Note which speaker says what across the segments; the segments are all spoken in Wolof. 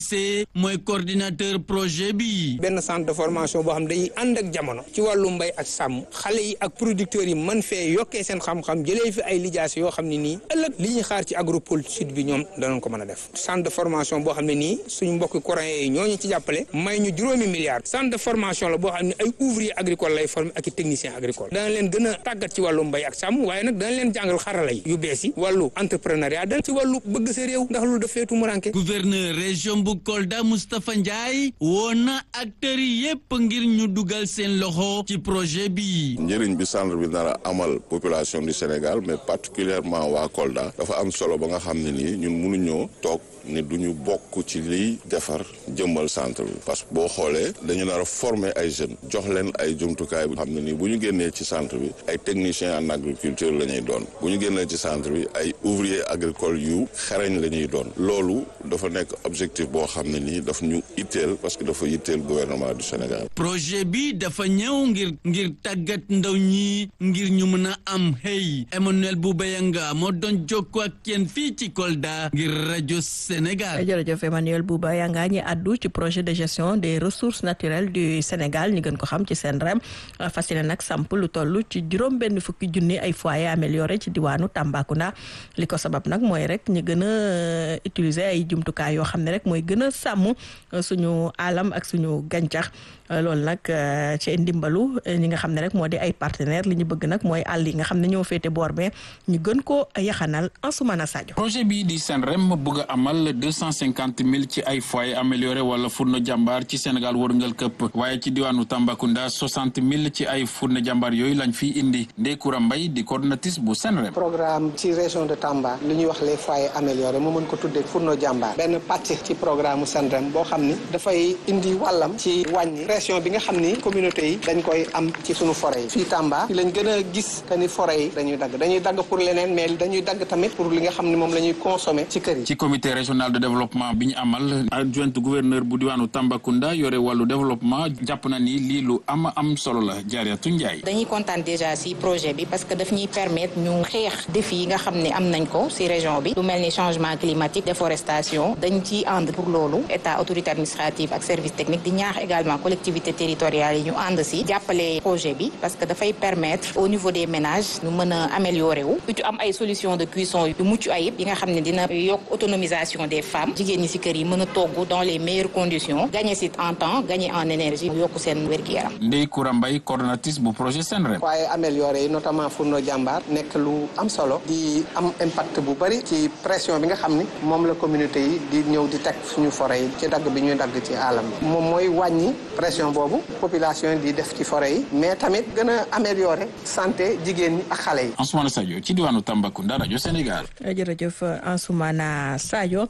Speaker 1: Cissé mooy coordinateur projet bi.
Speaker 2: benn centre de formation boo xam ne dañuy ànd ak jamono ci wàllu mbay ak sàmm xale yi ak producteurs yi mën fee yokkee seen xam-xam jëlee fi ay lijaas yoo xam ne nii ëllëg li ñuy xaar ci agropole sud bi ñoom danañ ko mën a def centre de formation boo xam ne nii suñu mbokki coréens yi ñooñu ci jàppale may ñu juróomi milliards centre de formation la boo xam ne ay ouvrier agricole lay former ak i technicien agricole dana leen gën a tàggat ci wàllu mbay ak sàmm waaye nag dana leen jàngal xarala yi yu bees yi wàllu entrepreneuriat dana ci wàllu bëgg sa réew ndax lu dafee tumuranke.
Speaker 1: gouverneur région bu Kolda Moustapha Ndiaye woo na acteurs yi yépp ngir ñu dugal seen loxo ci projet bi.
Speaker 3: njëriñ bi centre bi nar a amal population du Sénégal mais particulièrement waa Kolda dafa am solo ba nga xam ne nii ñun mënuñoo toog ni duñu bokk ci liy defar jëmmal centre bi parce que boo xoolee dañu nar a former ay jeunes jox leen ay jumtukaay bu xam ne nii bu ñu génnee ci centre bi ay techniciens en agriculture la ñuy doon bu ñu génnee ci centre bi ay ouvriers agricoles yu xarañ la ñuy doon loolu dafa nekk objectif boo xam ne nii daf ñu itteel parce que dafa itteel gouvernement du Sénégal.
Speaker 1: projet bi dafa ñëw ngir tàggat ndaw ñi ngir ñu mën a am xëy Emmanuel Boubayanga moo doon jokkoo ak kenn fii ci Kolda ngir rajo Sénégal.
Speaker 4: jërëjëf Emmanuel Boubayanga ñi addu ci projet de gestion des ressources naturelles du Sénégal ñu gën ko xam ci SENREM fas yéene nag samp lu toll ci juróom-benn fukki junni ay foyer amélioré ci diwaanu Tambacounda li ko sabab nag mooy rek ñu gën a utiliser ay jumtukaay yoo xam ne rek mooy gën a sàmm suñu alam ak suñu gàncax loolu nag ci ndimbalu ñi nga xam ne rek moo di ay partenaires li ñu bëgg nag mooy àll yi nga xam ne ñoo féete boor be ñu gën ko yaxanal Ansoumana Sadio.
Speaker 5: projet bii di SENREM bëgg a amal 250 000 ci ay foyer amélioré wala fourneau jàmbaar ci Sénégal wërngal këpp waaye ci diwaanu Tambacounda 60 000 ci ay fourneau jàmbaar yooyu lañ fi indi Ndeye Koura Mbaye di coordinatrice bu SENREM.
Speaker 6: programme ci région de Tamba li ñuy wax les foyers améliorés mu mën ko tuddee fourneau jàmbaar benn pàcc ci programme SENREM boo xam ni dafay indi wàllam ci wàññi pression bi nga xam ni communauté yi dañ koy am ci sunu forêt yi fii Tamba fi lañ gën a gis que ni forêt yi dañuy dagg pour leneen mais dañuy dagg tamit pour li nga xam ni moom la ñuy consommer ci kër yi.
Speaker 5: ci comité régional de développement bi ñu amal adjoint gouverneur bu diwaanu Tambacounda yore wàllu développement jàpp na ni lii lu am solo la Jaariyatu Njaay.
Speaker 7: dañuy kontaan déjà ci projet bi parce que daf ñuy permettre ñu xeex défi yi nga xam ne am nañ ko ci région bi lu mel ni changement climatique déforestation dañ ci ànd pour loolu état autorité administrative ak service technique di ñaax également collectivité territoriales yi ñu ànd ci jàppale projet bi parce que dafay permettre au niveau des ménages ñu mën a améliorer wu utu am ay solutions de cuisson yu mucc ayib yi nga xam ne dina yokk autonomisation des femmes jigéen ñi ci kër yi mën a togg dans les meilleures conditions gagner ci en temps gagner en énergie yokk seen wér-gu-yaram.
Speaker 5: Ndeye Koura Mbaye coordonnatrice bu projet SENREM.
Speaker 6: waaye amélioré yi notamment fourneau jàmbaar nekk lu am solo di am impact bu bari ci pression bi nga xam ni moom la communauté yi di ñëw di teg suñu forêt yi ci dagg bi ñuy dagg ci alam bi moom mooy wàññi pression boobu population di def ci forêt yi mais tamit gën a améliorer santé jigéen ñi ak xale yi.
Speaker 5: Ansoumana Sadio ci diwaanu Tambacounda rajo Sénégal.
Speaker 4: jërëjëf Ansoumana Sadio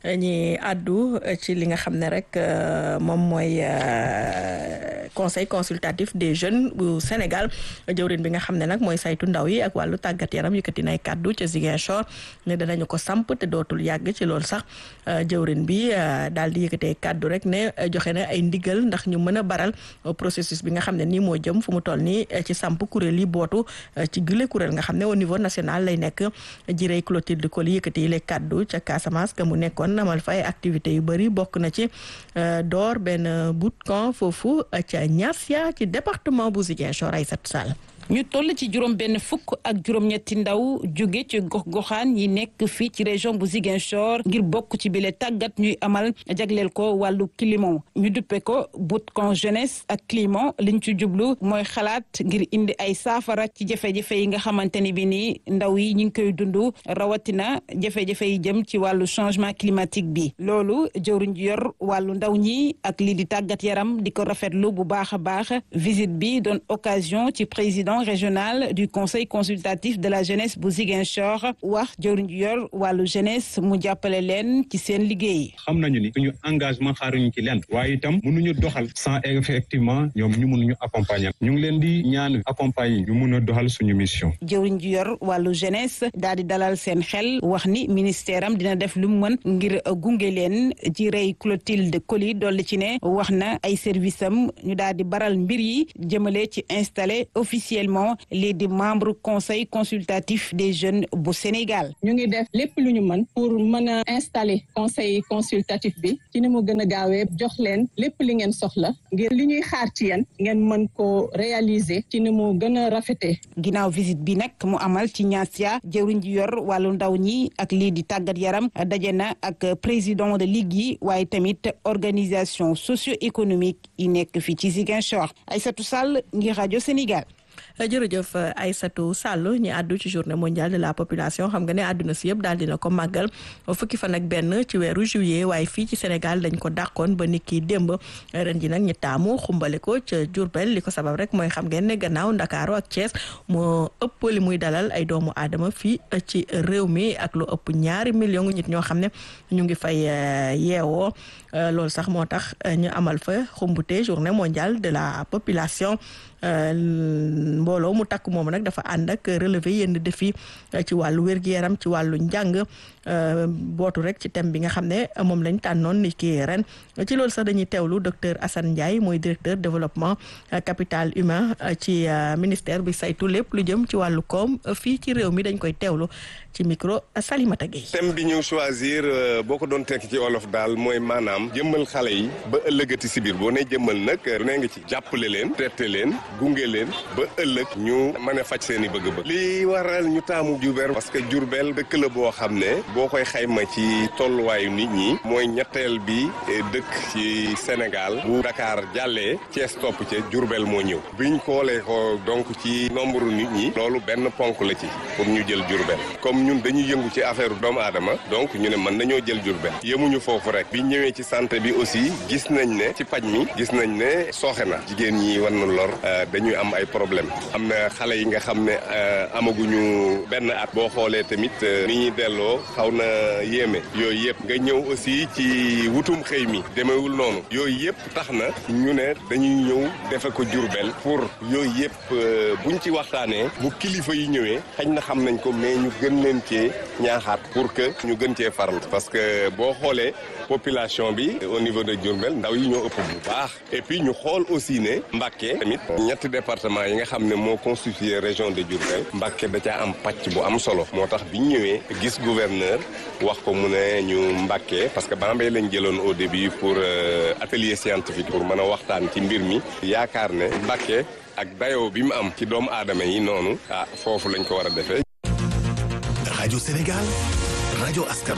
Speaker 4: ñi àddu ci li nga xam ne rek moom mooy conseil consultatif des jeunes bu Sénégal jëwrin bi nga xam ne nag mooy saytu ndaw yi ak wàllu tàggat yaram yëkkati nay kàddu ca Ziguinchor ne danañu ko samp te dootul yàgg ci loolu sax jëwrin bi daal di yëkkatee kàddu rek ne joxe na ay ndigal ndax ñu mën a baral processus bi nga xam ne nii moo jëm fu mu toll nii ci samp kuréel yi bootu ci gile kuréel nga xam ne au niveau national lay nekk jirey Clotilde Coly yëkkati yi le kàddu ca Casamance que mu nekkoon amal fa ay activités yu bëri bokk na ci door benn bootcamp foofu ca Niassia ci département bu Ziguinchor Aïssatou Sall.
Speaker 8: ñu toll ci juróom benn fukk ak juróom-ñetti ndaw jóge ci gox-goxaan yi nekk fii ci région bu Ziguinchor ngir bokk ci bile tàggat ñuy amal jagleel ko wàllu climat ñu duppe ko bootcamp jeunesse ak climat liñ ci jublu mooy xalaat ngir indi ay saafara ci jafe-jafe yi nga xamante ni bi nii ndaw yi ñu ngi koy dund rawatina jafe-jafe yi jëm ci wàllu changement climatique bi loolu jëwriñ ji yor wàllu ndaw ñi ak lii di tàggat yaram di ko rafetlu bu baax a baax visite bi doon occasion ci président régional du conseil consultatif de la jeunesse bu Ziguinchor wax jëwriñ ji yor wàllu jeunesse mu jàppale leen ci seen liggéey.
Speaker 9: xam nañu ni suñu engagement xaaruñu ci leen waaye itam mënuñu doxal sans effectivement ñoom ñu mënuñu accompagner ñu ngi leen di ñaan accompagner ñu mun a doxal suñu mission.
Speaker 8: jëwriñ ji yor wàllu jeunesse daal di dalal seen xel wax ni ministère am dina def lu mu mën ngir gunge leen ci rey Clotilde Coly dolli ci ne wax na ay service am ñu daal di baral mbir yi jëmale ci installé officiel actuellement lii di membre conseil consultatif des jeunes bu Sénégal.
Speaker 10: ñu ngi def lépp lu ñu mën pour mën a installer conseil consultatif bi ci ni mu gën a gaawee jox leen lépp li ngeen soxla ngir li ñuy xaar ci yéen ngeen mën ko réaliser ci ni mu gën a rafetee.
Speaker 8: ginnaaw visite bi nag mu amal ci Niassia jëwriñ ji yor wàllu ndaw ñi ak lii di tàggat yaram daje na ak président de ligue yi waaye tamit organisation socio-économique yi nekk fii ci Ziguinchor. Aïssatou Sall ngir rajo Sénégal.
Speaker 4: jërëjëf Aïssatou Sall ñi àddu ci journée mondiale de la population xam nga ne àdduna si yëpp daal dina ko màggal fukki fan ak benn ci weeru juillet waaye fii ci Sénégal dañ ko dàqoon ba niki démb ren ji nag ñi taamu xumbale ko ca Diourbel li ko sabab rek mooy xam ngeen ne gannaaw Ndakaaru ak Thiès moo ëpp li muy dalal ay doomu aadama fii ci réew mi ak lu ëpp 2 millions nit ñoo xam ne ñu ngi fay yeewoo loolu sax moo tax ñu amal fa xumbute journée mondiale de la population. Mbooloo mu takk moom nag dafa ànd ak relever yenn défi ci wàllu wér-gu-yaram ci wàllu njàng bootu rek ci thème bi nga xam ne moom lañ tànnoon ni ki ren ci loolu sax dañuy teewlu docteur Assane Ndiaye mooy directeur développement capital humain ci ministère bi saytu lépp lu jëm ci wàllu koom fii ci réew mi dañ koy teewlu ci micro Salimata Gueye.
Speaker 11: thème bi ñu choisir boo ko doon tekk ci olof daal mooy maanaam jëmmal xale yi ba ëllëgati si biir boo nee jëmmal nag nee nga ci jàppale leen traité leen gunge leen ba ëllëg ñu mën a faj seen i bëgg-bëgg li waral ñu taamu Diourbel parce que Diourbel dëkk la boo xam ne boo koy xayma ci tolluwaayu nit ñi mooy ñetteel bi dëkk ci Sénégal bu Dakar jàllee Thiès topp ca Diourbel moo ñëw biñ xoolee ko donc ci nombre nit ñi loolu benn ponk la ci pour ñu jël Diourbel comme ñun dañuy yëngu ci affaire doomu aadama donc ñu ne mën nañoo jël Diourbel yemuñu foofu rek biñ ñëwee ci santé bi aussi gis nañ ne ci paj mi gis nañ ne sooxe na jigéen ñi war na lor dañuy am ay problème am na xale yi nga xam ne amaguñu benn at boo xoolee tamit ni ñuy delloo xaw na yéeme yooyu yëpp nga ñëw aussi ci wutum xëy mi demewul noonu yooyu yëpp tax na ñu ne dañuy ñëw defe ko Diourbel pour yooyu yëpp buñ ci waxtaanee bu kilifa yi ñëwee xañ na xam nañ ko mais ñu gën leen cee ñaaxaat pour que ñu gën cee faral parce que boo xoolee population bi au niveau de Diourbel ndaw yi ñoo ëpp bu baax et puis ñu xool aussi ne Mbacké tamit ñetti département yi nga xam ne moo constitué région de Diourbel Mbacké da caa am pàcc bu am solo moo tax bi ñu ñëwee gis gouverneur wax ko mu ne ñu Mbacké parce que Bambey lañ jëloon au début pour atelier scientifique pour mën a waxtaan ci mbir mi yaakaar ne Mbacké ak dayoo bi mu am ci doomu aadama yi noonu foofu lañ ko war a defee.
Speaker 12: rajo Sénégal rajo askan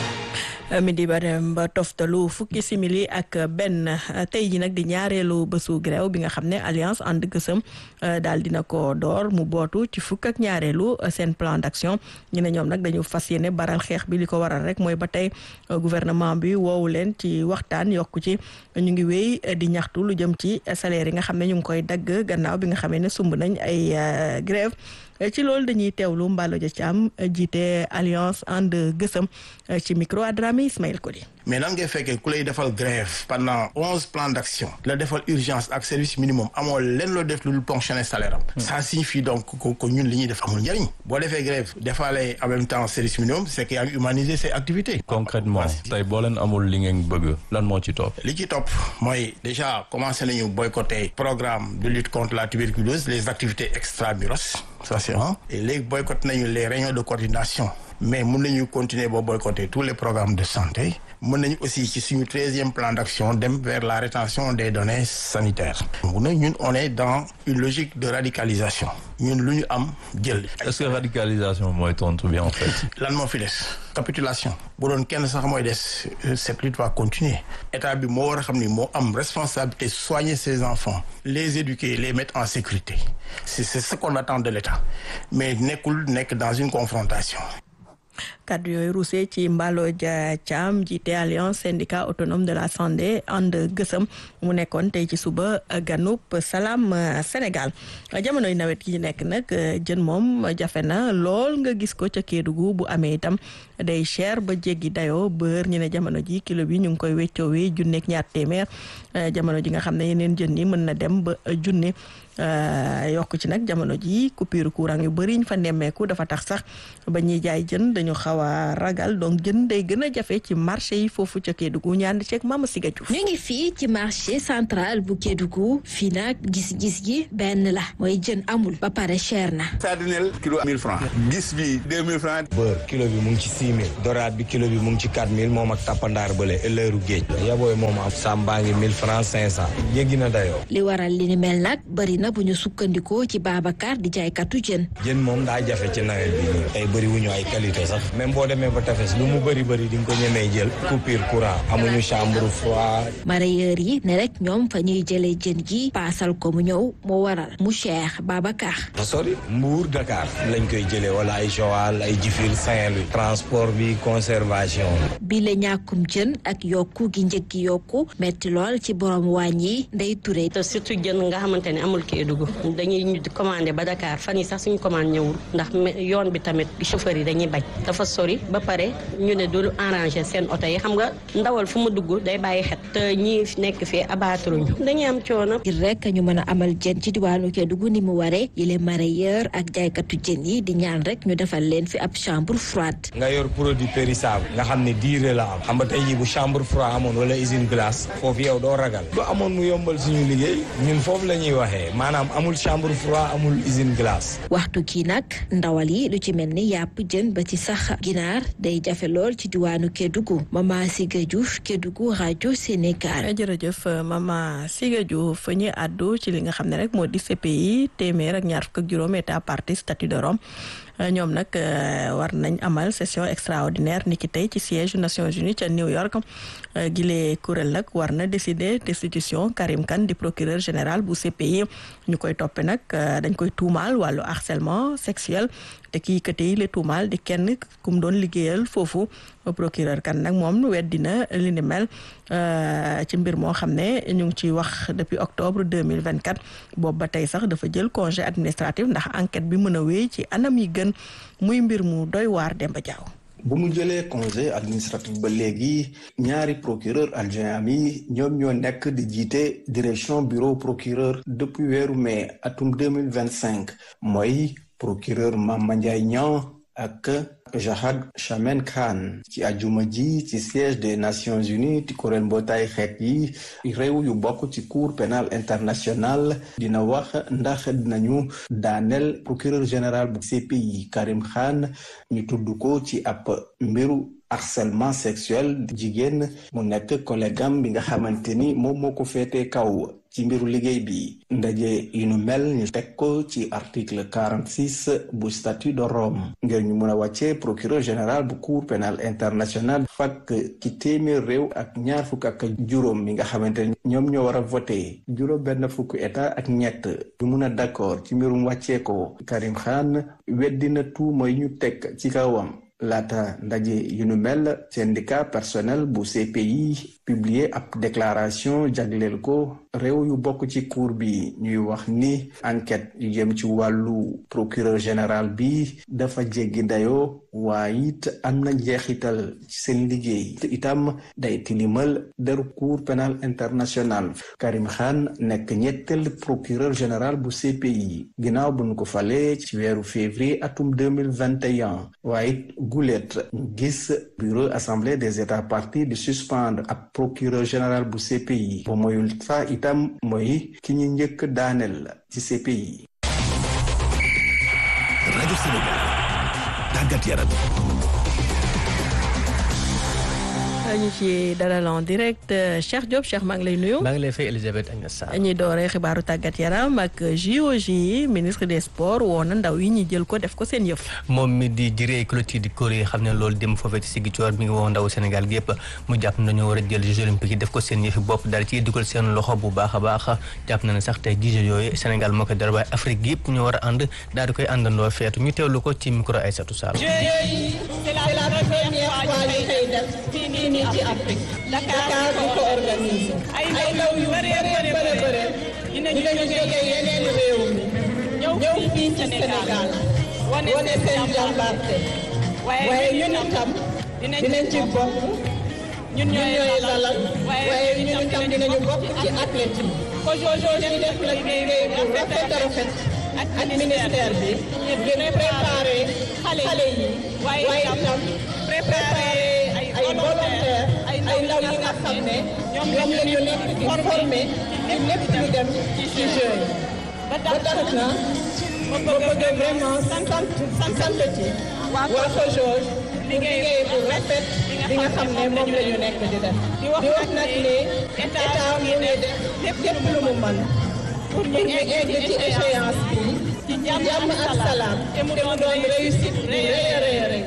Speaker 4: midi ba dem ba toftalu fukki simili ak benn tey ji nag di ñaareelu bésu grève bi nga xam ne alliance And Gueusseum daal dina ko door mu bootu ci fukk ak ñaareelu seen plan d'action ñu ne ñoom nag dañu fas yéene baral xeex bi li ko waral rek mooy ba tey gouvernement bi woowu leen ci waxtaan yokku ci ñu ngi wéy di ñaxtu lu jëm ci salaire yi nga xam ne ñu ngi koy dagg gannaaw bi nga xamee ne sumb nañ ay grève ci loolu dañuy teewlu Mballo Dia Thiam jiite alliance And Gueusseum ci micro Adramé Ismaël Kodi.
Speaker 13: mais nan ngay fekkee ku lay defal grève pendant 11 plans d'action la defal urgence ak service minimum amoo leen loo def lu ponctionner salaire am. ça signifie donc que ñun li ñuy def amul njëriñ boo defee grève defaale en même temps service minimum c'est que yaa ngi humaniser ses activités.
Speaker 14: concrètement tey boo leen amul li ngeen bëgg lan moo ci topp.
Speaker 13: li ci topp mooy déjà commencé nañu boycotter programme de lutte contre la tuberculose les activités extramuros ça c'est un et léegi boycotté nañu les réunions de coordination mais mën nañu continuer boo boycotter tous les programmes de santé mën nañu aussi ci suñu 13e plan d'action dem vers la rétention des données sanitaires mun na ñun on est dans une logique de radicalisation ñun lu ñu am jël.
Speaker 14: est-ce que radicalisation mooy tontu bi en fait.
Speaker 13: lan moo fi des capitulation bu doon kenn sax mooy des cette lutte va continuer état bi moo war a xam ni moo am responsabilité soigner ses enfants les éduquer les mettre en sécurité c'est ce qu'on attend de l'état mais nekkul nekk dans une confrontation.
Speaker 4: kaddu yooyu ruusee ci Mballo Dia Thiam jiite alliance syndicat autonome de la santé And Gueusseum mu nekkoon tey ci suba ganub Salam Sénégal jamonoy nawet yi nekk nag jën moom jafe na lool nga gis ko ca Kédougou bu amee itam day cher ba jéggi dayoo bër ñu ne jamono ji kilo bi ñu ngi koy weccoowee junneeg ñaar téeméer jamono ji nga xam ne yeneen jën yi mën na dem ba junne yokk ci nag jamono ji coupure courant yu bëri ñu fa nemmeeku dafa tax sax ba ñuy jaay jën dañu xaw xaw a ragal donc jën day gën a jafe ci marché yi foofu ca Kédougou ñaan ceeg Mama Siga Diouf.
Speaker 15: ñu ngi fii ci marché central bu Kédougou fii nag gis-gis gi benn la mooy jën amul ba pare cher na.
Speaker 16: sardinelle kilo 1000 francs gis bi 2000 francs.
Speaker 17: beurre kilo bi mu ngi ci 6000 dorade bi kilo bi mu ngi ci 4000 moom ak tappandaar bële ëllëru géej yabooy moom am sàmbaa ngi 1000 francs 500 yéggi na dayoo.
Speaker 15: li waral li ni mel nag bëri na bu ñu sukkandikoo ci Babacar di jaaykatu jën.
Speaker 17: jën moom daa jafe ci nawet bi nii tey bëri wuñu ay qualité sax même boo demee ba tefes lu mu bëri di nga ko ñemee jël coupure courant amuñu chambre froide.
Speaker 15: mareyeur yi ne rek ñoom fa ñuy jëlee jën gi paasal ko mu ñëw moo waral mu cher Babacar.
Speaker 17: fa sori Mbour Dakar lañ koy jëlee wala ay Joal ay Jifil Saint-Louis transport bi conservation
Speaker 15: bi la ñàkkum jën ak yokku gi njëg gi yokku metti lool ci borom waañ yi Ndeye Touré.
Speaker 18: te surtout jën nga xamante ne amul Kédougou dañuy ñu commandé ba Dakar fan yi sax suñu commande ñëwul ndax yoon bi tamit chauffeur yi dañuy bañ dafa sori ba pare ñu ne du arrangé seen oto yi xam nga ndawal fu mu dugg day bàyyi xet te ñi nekk fii abaaturuñu dañuy am coono.
Speaker 15: ngir rek ñu mën a amal jën ci diwaanu Kédougou ni mu waree yile mareyeur ak jaaykatu jën yi di ñaan rek ñu defal leen fi ab chambre froide.
Speaker 17: nga yor produit périssable nga xam ne diire la am xam nga tey jii bu chambre froide amoon wala usine glace foofu yow doo ragal bu amoon mu yombal suñu liggéey ñun foofu la ñuy waxee maanaam amul chambre froide amul usine glace.
Speaker 15: waxtu kii nag ndawal yi lu ci mel ni yàpp jën ba ci sax ginaar day jafe lool ci diwaanu Kédougou. Mama Siga Diouf Kédougou rajo Sénégal.
Speaker 4: jërëjëf Mama Siga Diouf ñi àddu ci li nga xam ne rek moo di CPI téeméer ak ñaar fukk ak juróom état partie statut de Rome ñoom nag war nañ amal session extraordinaire niki tey ci siège Nations Unies ca New York gile kuréel nag war na décider destitution Karim Kane di procureur général bu CPI ñu koy toppe nag dañ koy tuumaal wàllu harcèlement sexuel te kii kate yi la tuumaal di kenn ku mu doon liggéeyal foofu procureur Kane nag moom weddina li ni mel ci mbir moo xam ne ñu ngi ciy wax depuis octobre 2024 boobu ba tey sax dafa jël congé administratif ndax enquête bi mën a wéy ci anam yi gën muy mbir mu doy waar Demba Diaw.
Speaker 19: bu mu jëlee congé administratif ba léegi ñaari procureur adjoint yi ñoom ñoo nekk di jiite direction bureau procureur depuis weeru mai atum 2025 mooy procureur Mama Ndiaye Niang ak Jahad Chamen Khan ci ajuma ji ci siège des Nations Unies ci kuréel mbootaay xeet yi réew yu bokk ci cour pénal international dina wax ndax dinañu daaneel procureur général bu CPI Karim Khan ñu tudd ko ci ab mbiru harcèlement sexuel jigéen mu nekk collègue am bi nga xamante ni moom moo ko féetee kaw ci mbiru liggéey bi ndaje yu nu mel ñu teg ko ci article 46 bu statut de Rome ngir ñu mën a wàccee procureur général bu cour pénal international fakk ci téeméer réew ak ñaar fukk ak juróom mi nga xamante ni ñoom ñoo war a voté juróom benn fukk état ak ñett ñu mun a d'accord ci mbirum wàccee ko Karim Khan weddina tuuma ñu teg ci kawam laata ndaje yu nu mel syndicat personnel bu CPI publié ab déclaration jagleel ko réew yu bokk ci cour bi ñuy wax ni enquête yu jëm ci wàllu procureur général bi dafa jéggi dayoo waaye it am na njeexital ci seen liggéey itam day tilimal deru cour pénal international Karim Khan nekk ñetteel procureur général bu CPI ginnaaw bu ñu ko falee ci weeru février atum 2021 waaye gulet gis bureau assemblée des états parties di suspendre ab procureur général bu CPI ba moyul fa itam mooy ki ñu njëkk daaneel ci CPI.
Speaker 12: rajo Sénégal tàggat yaram.
Speaker 4: ñu ci dalal en direct Cheikh Diop Cheikh maa ngi lay nuyu.
Speaker 20: maa ngi lay fay Elisabeth Agnès Sarr.
Speaker 4: ñuy dooree xibaaru tàggat yaram ak JOJ yi ministre des sports woo na ndaw yi ñi jël ko def ko seen yëf.
Speaker 20: moom mi di jëree clôture di Corée xam ne loolu dem foofee ci Ziguinchor mi ngi woo ndaw Sénégal gi yëpp mu jàpp na dañoo war a jël Jeux olympiques yi def ko seen yëfi bopp daal ci dugal seen loxo bu baax a baax jàpp na ne sax tey Jeux yooyu Sénégal moo koy dara waaye Afrique gi yëpp ñu war a ànd daal di koy àndandoo feetu ñu teewlu ko ci micro Aïssatou Sall.
Speaker 10: ci Afrique Dakar di ko organiser ay ndaw yu bëre dinañu jógee yeneen réew mi ñëw fii ci Sénégal wane seen jàmbarte waaye ñun itam dinañ ci bokk ñun ñooy lalal waaye ñun itam dinañu bokk ci athlète yi ko jojo di def liggéey bu rafet ak ministère bi ngir préparer xale yi waaye itam préparer ay volontaires ay ndaw yi nga xam ne ñoom la ñu nekk di former ci lépp lu dem ci jeu yi ba tax na ma bëgg vraiment sant ci waa FOJOJ liggéey bu rafet bi nga xam ne moom la ñu nekk di def di wax nag ne état mu ngi def lépp lu mu mën pour ñu egg ci échéance bi ci jàmm ak salaam te mu doon réussite bu rëy a rëy.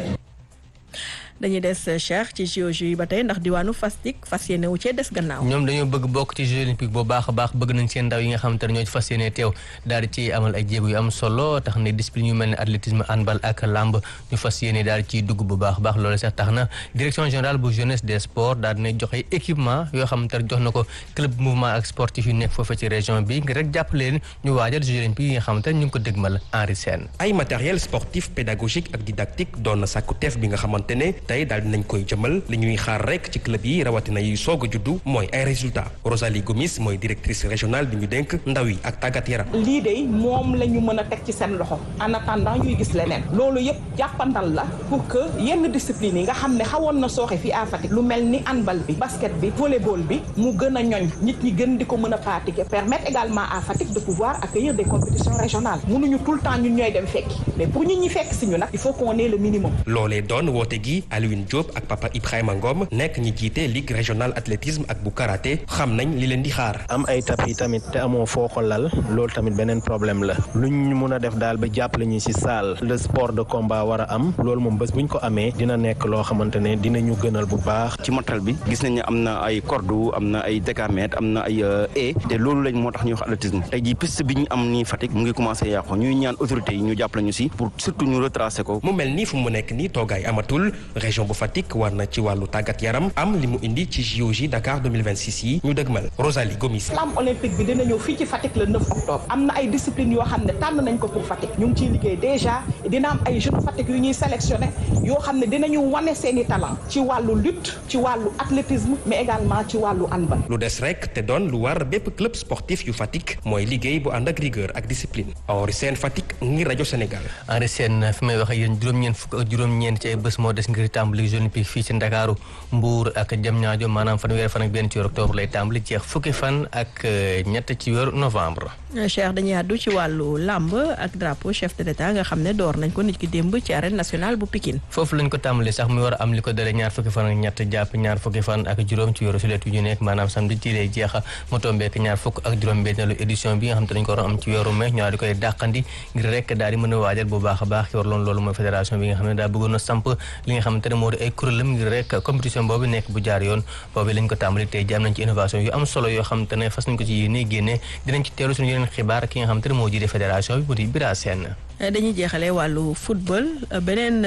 Speaker 4: dañuy des Cheikh ci JOJ yi ba tey ndax diwaanu Fatick fas yéene wu cee des gannaaw.
Speaker 20: ñoom dañoo bëgg bokk ci Jeux olympiques bu baax a baax bëgg nañ seen ndaw yi nga xamante ne ñoo ci fas yéene teew daal di ci amal ay jéego yu am solo tax ne discipline yu mel ne athlétisme handball ak lamb ñu fas yéene daal di ciy dugg bu baax a baax loolu sax tax na direction générale bu jeunesse des sports daal dina joxe équipement yoo xamante ne jox na ko club mouvement ak sportif yu nekk foofu ci région bi ngir rek jàppale leen ñu waajal Jeux olympiques yi nga xamante ne ñu ngi ko dégmal Henri Sène.
Speaker 21: ay matériel sportif pédagogique ak didactique doon na sàkku teef bi nga xamante ne tey daal dinañ koy jëmal li ñuy xaar rek ci club yi rawatina yi soog a juddu mooy ay résultats Rosalie Gomis mooy directrice régionale bi ñu dénk ndaw yi ak tàggat yaram.
Speaker 22: lii de moom la ñu mën a teg ci seen loxo en attendant ñuy gis leneen loolu yëpp jàppandal la pour que yenn discipline yi nga xam ne xawoon na sooxe fii à Fatick lu mel ni handball bi basket bi volleyball bi mu gën a ñoñ nit ñi gën di ko mën a pratiquer permettre également à Fatick de pouvoir accueillir des compétitions régionales mënuñu tout le temps ñun ñooy dem fekki mais pour ñi fekk si ñu nag il faut qu'on ait le minimum.
Speaker 21: loolee doon woote gi Alioune Diop ak Papa Ibrahima Ngom nekk ñi jiite ligue régionale athlétisme ak bu karaté xam nañ li leen di xaar.
Speaker 23: am ay tapis tamit te amoo foo ko lal loolu tamit beneen problème la luñ mun a def daal ba jàppale ñu ci salle le sport de combat war a am loolu moom bés buñ ko amee dina nekk loo xamante ne dinañu gënal bu baax.
Speaker 24: ci motal bi gis nañ ne am na ay corde am na ay décamètre am na ay te loolu lañ moo tax ñuy wax athlétisme tey jii piste bi ñu am nii Fatick mu ngi commencé yàqu ñuy ñaan autorités yi ñu jàppale ñu ci pour surtout ñu retracer ko.
Speaker 21: mu mel ni fu mu nekk nii toogaay amatul région bu Fatick war na ci wàllu tàggat yaram am li mu indi ci JOJ Dakar 2026 yi ñu dëgmal Rosalie Gomis.
Speaker 22: flamme olympique bi dina ñëw fii ci Fatick le 9 octobre am na ay disciplines yoo xam ne tànn nañ ko pour Fatick ñu ngi ciy liggéey déjà dina am ay jeunes Fatick yu ñuy sélectionné yoo xam ne dinañu wane seeni talent ci wàllu lutte ci wàllu athlétisme mais également ci wàllu handball.
Speaker 21: lu des rek te doon lu war bépp club sportif yu Fatick mooy liggéey bu ànd ak rigueur ak discipline Henri Sène Fatick ngir rajo Sénégal.
Speaker 20: Henri Sène fi may wax ak yéen juróom-ñeent fukk ak juróom-ñeent ci ay bés moo des ngir tàmbali Jeux olympiques fii ci Ndakaaru Mbuur ak Diamniadio maanaam fanweeri fan ak benn ci weeru octobre lay tàmbali jeex fukki fan ak ñett ci weeru novembre.
Speaker 4: Cheikh dañuy àddu ci wàllu làmb ak drapeau chef de l'État nga xam ne door nañ ko nit ki démb ci arène nationale bu Pikine.
Speaker 20: foofu lañ ko tàmbali sax muy war a am li ko dalee ñaar fukki fan ak ñett jàpp ñaar fukki fan ak juróom ci weeru sulet yu ñu nekk maanaam samedi ci lay jeex mu tombeek ñaar fukk ak juróom-benneelu édition bi nga xam te dañ ko war a am ci weeru mai ñu daal di koy dàqandi ngir rek daal di mën a waajal bu baax a baax ki war loolu mooy fédération bi nga xam ne daa bëggoon a samp li nga xamante ne moo di ay kuréelam ngir rek compétition boobu nekk bu jaar yoon boobu lañ ko tàmbali tey ji am nañ ci innovation yu am solo yoo xamante ne fas nañ ko ci yéene génne dinañ ci teelu suñu yeneen xibaar ki nga xamante ne moo jiite fédération bi mu di Bira Sène.
Speaker 4: dañuy jeexale wàllu football beneen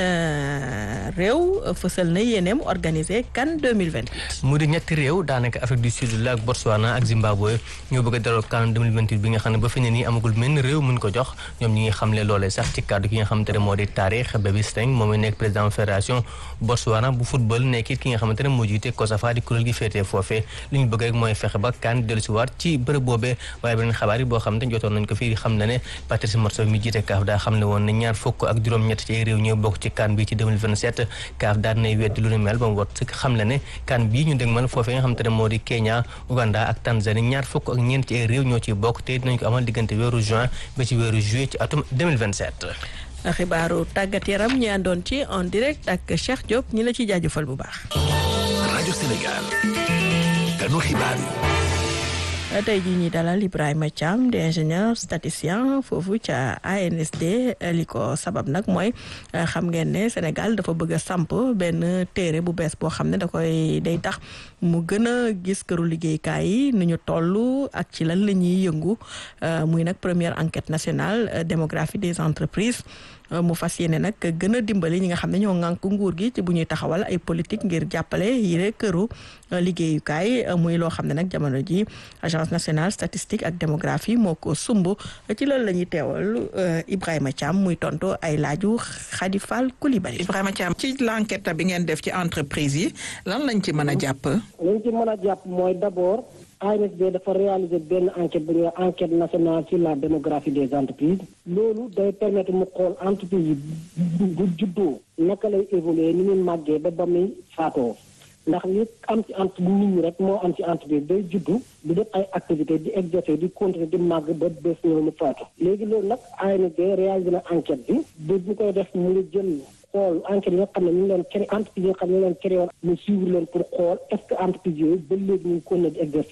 Speaker 4: réew fësal na yéeneem organisé CAN 2028.
Speaker 20: mu di ñetti réew daanaka Afrique du Sud la ak Botswana ak Zimbabwe ñoo bëgg a dalal CAN 2028 bi nga xam ne ba fi ne nii amagul menn réew mun ko jox ñoom ñi ngi xamle loolee sax ci kàddu ki nga xamante ne moo di Taarix Baby Steng moom mi nekk président fédération Botswana bu football nekkit ki nga xamante ne moo jiite COSAFA di kuréel gi féetee foofee li ñu bëgg rek mooy fexe ba CAN dellusiwaat ci bërëb boobee waaye beneen xabaar yi boo xam ne jotoon nañ ko fii xam na ne Patrice Motsepe mi jiite CAF xam ne woon ne ñaar fukk ak juróom-ñett ci ay réew ñoo bokk ci CAN bi ci 2027 CAF daan nay weddi lu ni mel ba mu wat si xam le ne CAN bii ñu dégmal foofee nga xam te ne moo di Kenya Uganda ak Tanzanie ñaar fukk ak ñeent ci ay réew ñoo ciy bokk te dinañ ko amal diggante weeru juin ba ci weeru juillet ci atum 2027.
Speaker 4: xibaaru tàggat yaram ñi àndoon ci en direct ak Cheikh Diop ñi la ci jaajëfal bu baax.
Speaker 12: rajo Sénégal kanu xibaar yi.
Speaker 4: tey jii ñuy dalal Ibrahima Thiam di ingénieur statisticien foofu ca ANSD li ko sabab nag mooy xam ngeen ne Sénégal dafa bëgg a samp benn téere bu bees boo xam ne day tax mu gën a gis këru liggéeykaay yi nu ñu toll ak ci lan la ñuy yëngu muy nag première enquête nationale démographie des entreprises mu fas yéene nag gën a dimbali ñi nga xam ne ñoo ŋànk nguur gi ci bu ñuy taxawal ay politique ngir jàppale yile këru liggéeyukaay muy loo xam ne nag jamono ji agence nationale statistique ak démographie moo ko sumb ci loolu la ñuy teewal Ibrahima Thiam muy tonto ay laaju Khady Fall Coulibaly.
Speaker 25: Ibrahima Thiam ci l'enquête bi ngeen def ci entreprise yi lan lañ ci mën a jàpp.
Speaker 26: liñ ci mën a jàpp mooy d'abord
Speaker 1: ANSD dafa réaliser benn enquête bu ñuy wax enquête nationale sur la démographie des entreprises loolu day permettre mu xool entreprise yi bu juddoo naka lay évoluer ni muy màggee ba muy faatoo ndax li am ci nit ñi rek moo am ci entreprise day juddu di def ay activité di exercer di continuer di màgg ba bés ñëw mu faatu léegi loolu nag ANSD réaliser na enquête bi bu koy def mu ngi jël xool enquête yi nga xam ne ñu ngi leen créé entreprise yi nga xam ne ñu ngi leen créé woon mu suivre leen pour xool est-ce que entreprise yooyu ba léegi ñu ngi continuer di exercer